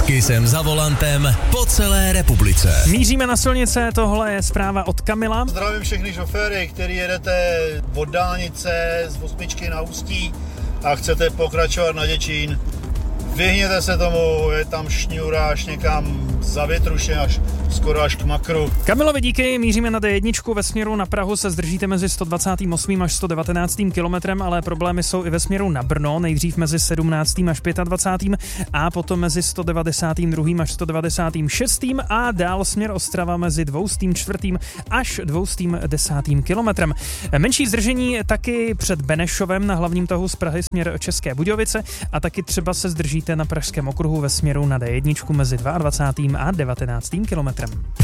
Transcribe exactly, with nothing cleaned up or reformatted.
S Kissem za volantem po celé republice. Míříme na silnice, tohle je zpráva od Kamila. Zdravím všechny šoféry, který jedete od dálnice z osmičky na Ústí a chcete pokračovat na Děčín. Vyhněte se tomu, je tam šňůra až někam za Větruše, až skoro až k Makru. Kamilovi díky, míříme na D jedna, ve směru na Prahu se zdržíte mezi sto dvacet osm až sto devatenáct kilometrem, ale problémy jsou i ve směru na Brno, nejdřív mezi sedmnáct až dvacet pět a potom mezi sto devadesát dva až sto devadesát šest a dál směr Ostrava mezi dvě stě čtyři až dvě stě deset kilometrem. Menší zdržení taky před Benešovem na hlavním tahu z Prahy směr České Budějovice a taky třeba se zdržíte na Pražském okruhu ve směru na D jedna mezi dvacet dva a devatenáct kilometrem.